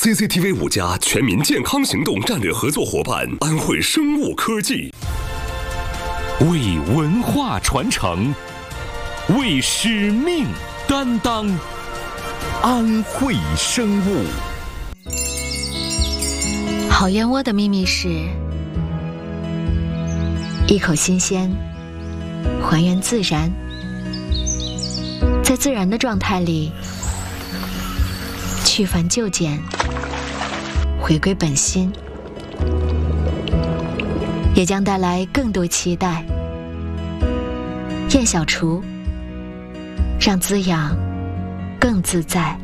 CCTV 5+全民健康行动战略合作伙伴安慧生物科技， 为文化传承，为使命担当。安慧生物。 好燕窝的秘密是一口新鲜，还原自然，在自然的状态里去繁就简，回归本心，也将带来更多期待。燕小厨，让滋养更自在。